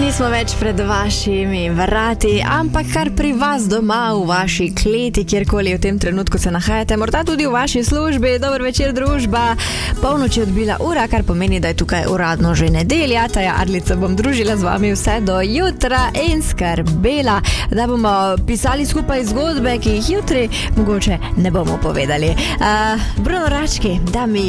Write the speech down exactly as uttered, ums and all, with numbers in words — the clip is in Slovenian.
nismo več pred vašimi vrati, ampak kar pri vas doma, v vaši kleti, kjerkoli v tem trenutku se nahajate, morda tudi v vaši službi. Dober večer, družba. Polnoč je odbila ura, kar pomeni, da je tukaj uradno že nedelja. Taja Arlica bom družila z vami vse do jutra in skrbela, da bomo pisali skupaj zgodbe, ki jih jutri mogoče ne bomo povedali. Uh, Bruno Rački, da mi